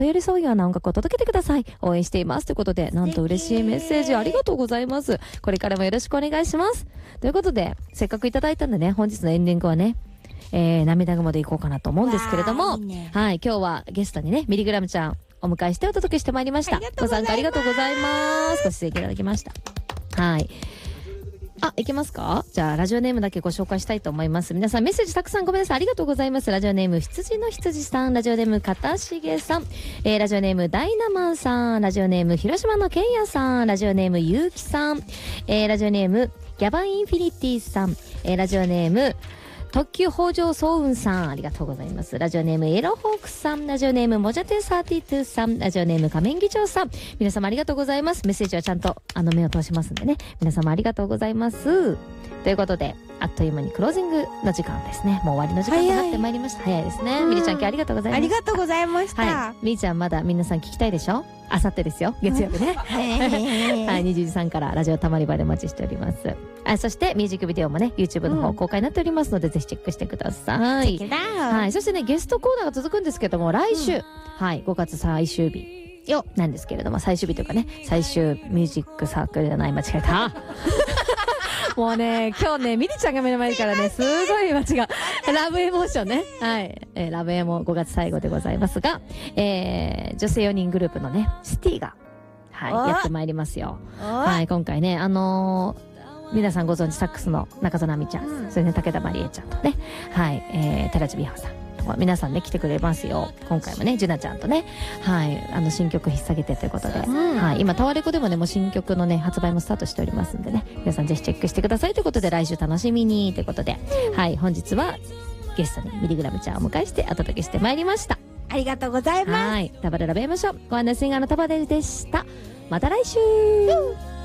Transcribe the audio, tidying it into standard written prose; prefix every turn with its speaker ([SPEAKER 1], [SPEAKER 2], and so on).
[SPEAKER 1] 寄り添うような音楽を届けてください。応援していますということで、なんと嬉しいメッセージありがとうございます。これからもよろしくお願いします。ということで、せっかくいただいたんでね、本日のエンディングはね、涙雲でいこうかなと思うんですけれども、
[SPEAKER 2] いいね、
[SPEAKER 1] はい、今日はゲストにね、ミリグラムちゃんお迎えしてお届けしてまいりました。ご参加ありがとうございます。ご出演いただきました。はい。いけますか？じゃあ、ラジオネームだけご紹介したいと思います。皆さんメッセージたくさんごめんなさい。ありがとうございます。ラジオネーム、羊の羊さん。ラジオネーム、かたしげさん。ラジオネーム、ダイナマンさん。ラジオネーム、広島のけんやさん。ラジオネーム、ゆうきさん。ラジオネーム、ギャバンインフィニティさん。ラジオネーム、特急北条早雲さん、ありがとうございます。ラジオネームエロホークさん、ラジオネームもじゃて32さん、ラジオネーム仮面議長さん、皆様ありがとうございます。メッセージはちゃんと目を通しますんでね、皆様ありがとうございます。ということで、あっという間にクロージングの時間ですね。もう終わりの時間となってまいりました。早いですね。みりちゃん今日ありがとうございました。
[SPEAKER 2] ありがとうございました。
[SPEAKER 1] はい。みりちゃんまだ皆さん聞きたいでしょ？あさってですよ。月曜日ね。はい。20時3からラジオたまり場でお待ちしております。そしてミュージックビデオもね、YouTube の方公開になっておりますので、ぜひチェックしてください。はい。そしてね、ゲストコーナーが続くんですけども、来週、はい、5月最終日。なんですけれども、最終日というかね、最終ミュージックサークルじゃない、間違えた。もうね、今日ね、ミリちゃんが目の前からね、すごい間違う。ラブエモーションね。はい。ラブエモ5月最後でございますが、女性4人グループのね、シティが、はい、やってまいりますよ。はい、今回ね、皆さんご存知サックスの中園亜美ちゃん、それね、武田まりえちゃんとね、はい、寺地美穂さん。皆さんね、来てくれますよ。今回もね、ジュナちゃんとね、はい、新曲引っ提げてということで、はい、今、タワレコでもね、もう新曲のね、発売もスタートしておりますんでね、皆さんぜひチェックしてくださいということで、来週楽しみにということで、はい、本日はゲストにミリグラムちゃんをお迎えしてお届けしてまいりました。
[SPEAKER 2] ありがとうございます。
[SPEAKER 1] はい、タバレラベーマショー、ご案内シンガーのタバレルでした。また来週。